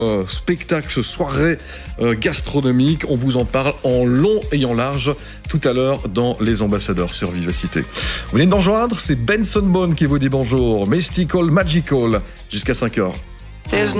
spectacle, soirée gastronomique. On vous en parle en long et en large tout à l'heure dans Les Ambassadeurs sur Vivacité. Vous venez de nous rejoindre, c'est Benson Boone qui vous dit bonjour. Mystical Magical jusqu'à 5h.